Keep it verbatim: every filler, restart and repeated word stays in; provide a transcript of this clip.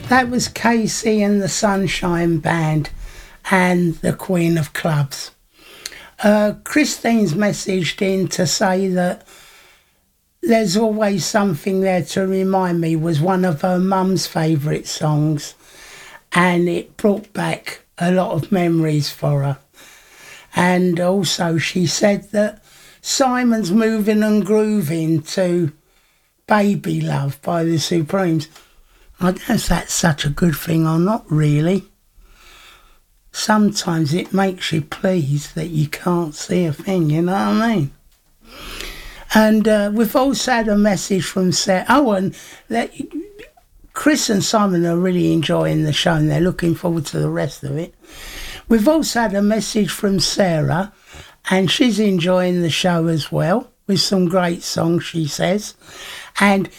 That was Casey and the Sunshine Band and the Queen of Clubs. Uh, Christine's messaged in to say that There's Always Something There to Remind Me was one of her mum's favourite songs, and it brought back a lot of memories for her. And also she said that Simon's Moving and Grooving to Baby Love by the Supremes. I don't know if that's such a good thing or not, really. Sometimes it makes you pleased that you can't see a thing, you know what I mean? And uh, we've also had a message from Sarah. Oh, and that Chris and Simon are really enjoying the show and they're looking forward to the rest of it. We've also had a message from Sarah, and she's enjoying the show as well, with some great songs, she says. And